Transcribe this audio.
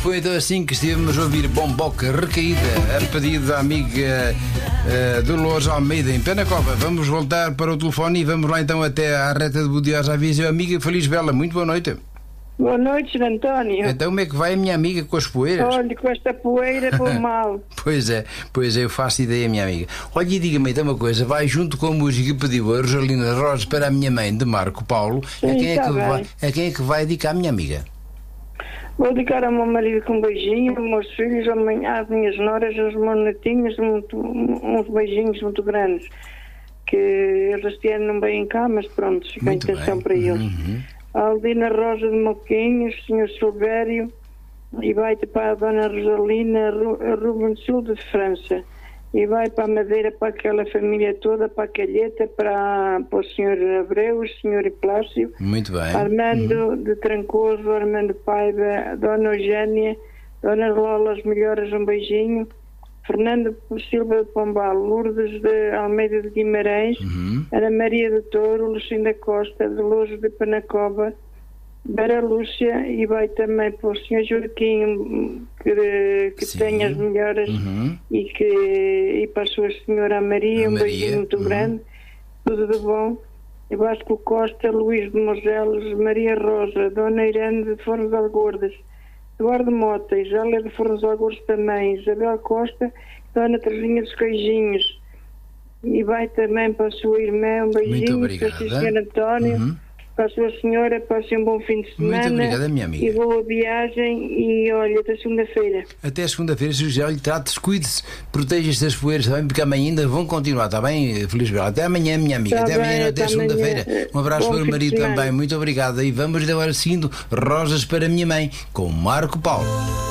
foi então assim que estivemos a ouvir Bomboca Recaída, a pedido da amiga Dolores Almeida em Penacova. Vamos voltar para o telefone e vamos lá então até à reta de Budiosa Aviseu. Amiga Feliz Vela, muito boa noite. Boa noite, Sr. António. Então como é que vai a minha amiga com as poeiras? Olha, com esta poeira vou mal. Pois é, eu faço ideia, minha amiga. Olha, e diga-me então uma coisa, vai junto com a música que pediu a Rosalina Rosa para a minha mãe, de Marco Paulo. Sim, a quem é que vai dedicar, minha amiga? Vou dedicar ao meu marido com um beijinho, aos meus filhos, às minhas noras, aos meus netinhos, uns beijinhos muito grandes. Que eles este ano não vêm cá, mas pronto, fica a intenção para eles. A Aldina Rosa de Moquinhos, o Sr. Silvério, e vai para a Dona Rosalina Rubensul de França. E vai para a Madeira, para aquela família toda, para a Calheta, para o Sr. Abreu, o Sr. Hiplácio. Muito bem. Armando de Trancoso, Armando Paiva, Dona Eugénia, Dona Lola, as melhoras, um beijinho. Fernando Silva de Pombal, Lourdes de Almeida de Guimarães, Ana Maria de Touro, Lucinda Costa, de Lourdes de Penacova, Vera Lúcia, e vai também para o Sr. Joaquim, que tem as melhoras, e para a sua senhora Maria, um beijinho muito grande, tudo de bom. E Vasco Costa, Luís de Moselos, Maria Rosa, Dona Irene de Fornos Algordas, Eduardo Mota, Isália de Fornos Algordas também, Isabel Costa, Dona Teresinha dos Queijinhos. E vai também para a sua irmã, um beijinho, para o Sr. António, para a sua senhora, passe um bom fim de semana. Muito obrigada, minha amiga. E boa viagem e olha, até segunda-feira. Até segunda-feira, Sr. José, olha, trate-se, cuide-se, proteja-se das poeiras, está bem? Porque amanhã ainda vão continuar, está bem, Feliz Bela? Até amanhã, minha amiga, até amanhã, até segunda-feira. Um abraço para o marido também, muito obrigada. E vamos agora seguindo Rosas para a minha mãe, com Marco Paulo.